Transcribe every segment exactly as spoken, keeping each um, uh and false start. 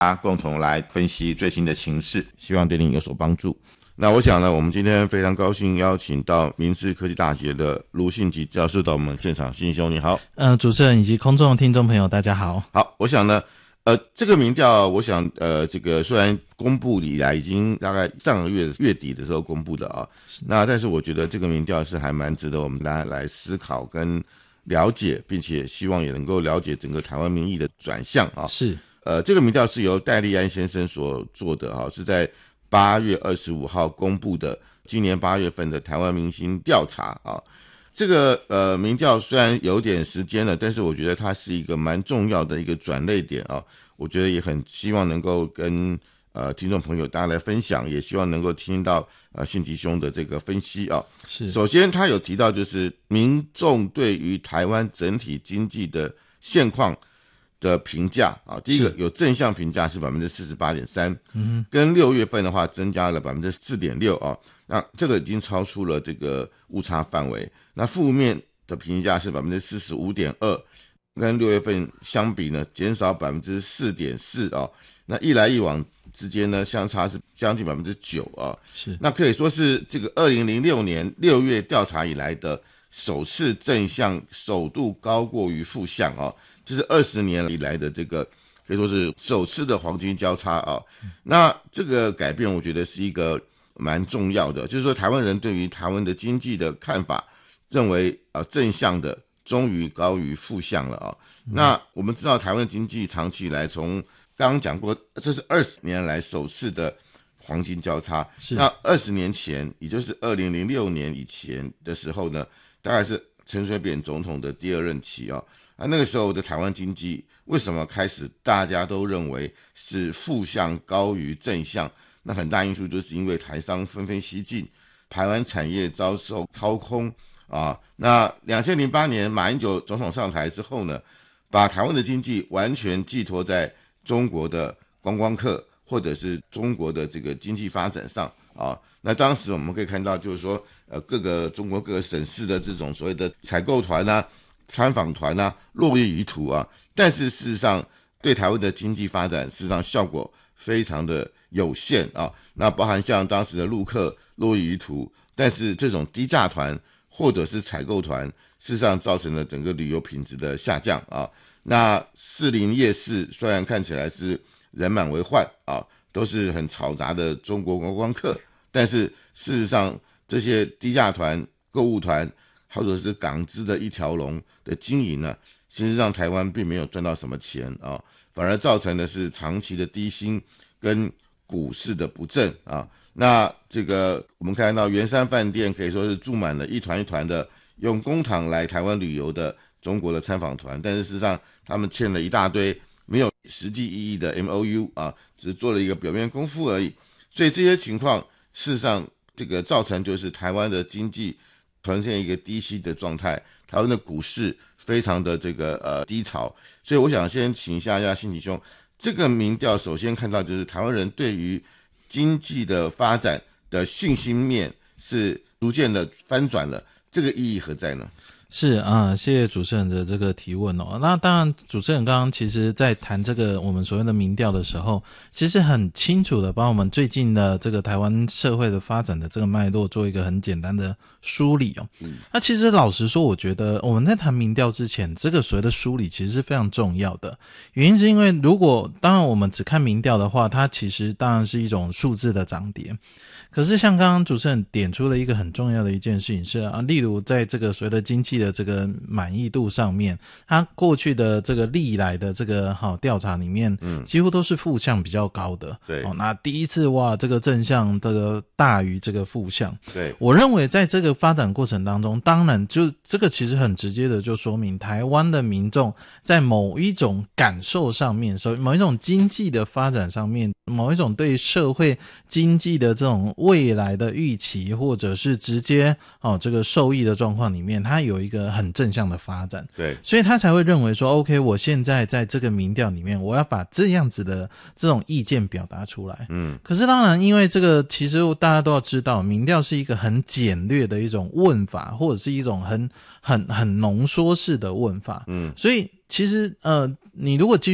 大家共同来分析最新的情势，希望对您有所帮助。那我想呢，我们今天非常高兴邀请到明志科技大学的卢信吉教授到我们现场。信兄你好。 呃，主持人以及空中的听众朋友大家好。 好，我想呢呃，这个民调，我想，呃，这个虽然公布以来已经大概上个月月底的时候公布的啊，那但是我觉得这个民调是还蛮值得我们大家来思考跟了解，并且希望也能够了解整个台湾民意的转向啊。 是， 呃，这个民调是由戴立安先生所做的哈、啊，是在八月二十五号公布的，今年八月份的台湾民心调查啊。这个呃民调虽然有点时间了，但是我觉得它是一个蛮重要的一个转捩点啊。我觉得也很希望能够跟呃听众朋友大家来分享，也希望能够听到呃信吉兄的这个分析啊。 是， 首先他有提到就是民众对于台湾整体经济的现况的评价啊，第一个有正向评价是 百分之四十八点三， 嗯，跟六月份的话增加了 百分之四点六 啊，那这个已经超出了这个误差范围。那负面的评价是 百分之四十五点二， 跟六月份相比呢减少 百分之四点四 啊，那一来一往之间呢相差是将近 百分之九 啊， 是， 那可以说是这个二零零六年六月调查以来的首次正向首度高过于负向啊，这是二十年以来的这个可以说是首次的黄金交叉啊。那这个改变我觉得是一个蛮重要的，就是说台湾人对于台湾的经济的看法认为啊正向的终于高于负向了啊。那我们知道台湾经济长期以来从刚刚讲过，这是二十年来首次的黄金交叉。那二十年前，也就是二零零六年以前的时候呢，大概是陈水扁总统的第二任期啊。啊，那个时候的台湾经济为什么开始大家都认为是负向高于正向？那很大因素就是因为台商纷纷西进，台湾产业遭受掏空啊。那二零零八年马英九总统上台之后呢，把台湾的经济完全寄托在中国的观光客或者是中国的这个经济发展上啊。那当时我们可以看到，就是说，呃，各个中国各个省市的这种所谓的采购团啊、参访团啊，络绎于途啊。但是事实上，对台湾的经济发展，事实上效果非常的有限啊。那包含像当时的陆客络绎于途，但是这种低价团或者是采购团，事实上造成了整个旅游品质的下降啊。那士林夜市虽然看起来是人满为患啊，都是很嘈杂的中国观光客，但是事实上这些低价团、购物团或者是港资的一条龙的经营呢，其实让台湾并没有赚到什么钱啊，反而造成的是长期的低薪跟股市的不振啊。那这个我们看到圆山饭店可以说是住满了一团一团的用公帑来台湾旅游的中国的参访团，但是事实上他们欠了一大堆没有实际意义的 M O U 啊，只是做了一个表面功夫而已。所以这些情况事实上这个造成就是台湾的经济呈现一个低息的状态，台湾的股市非常的这个呃低潮。所以我想先请一下一下信吉兄，这个民调首先看到就是台湾人对于经济的发展的信心面是逐渐的翻转了，这个意义何在呢？ 是啊，谢谢主持人的这个提问哦。那当然，主持人刚刚其实在谈这个我们所谓的民调的时候，其实很清楚的把我们最近的这个台湾社会的发展的这个脉络做一个很简单的梳理哦。嗯，那其实老实说，我觉得我们在谈民调之前，这个所谓的梳理其实是非常重要的。原因是因为如果当然我们只看民调的话，它其实当然是一种数字的涨跌。可是像刚刚主持人点出了一个很重要的一件事情是啊，例如在这个所谓的经济的这个满意度上面，它过去的这个历来的这个好调查里面，嗯，几乎都是负向比较高的。 对， 哦，那第一次哇，这个正向这个大于这个负向。 对， 我认为在这个发展过程当中，当然就这个其实很直接的就说明台湾的民众在某一种感受上面，所以某一种经济的发展上面，某一种对社会经济的这种未来的预期，或者是直接哦这个受益的状况里面，它有一个很正向的发展。 对， 所以他才会认为说 OK， 我现在在这个民调里面，我要把这样子的这种意见表达出来。嗯，可是当然因为这个其实大家都要知道，民调是一个很简略的一种问法，或者是一种很很很浓缩式的问法。嗯，所以其实呃你如果继续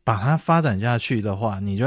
把它发展下去的话，你就